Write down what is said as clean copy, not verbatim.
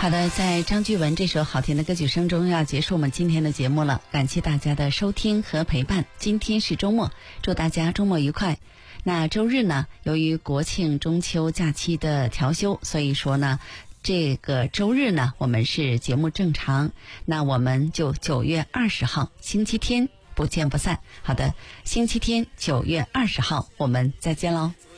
好的，在张炬文这首好听的歌曲声中要结束我们今天的节目了，感谢大家的收听和陪伴。今天是周末，祝大家周末愉快。那周日呢，由于国庆中秋假期的调休，所以说呢这个周日呢我们是节目正常，那我们就9月20号星期天不见不散。好的，星期天9月20号我们再见喽。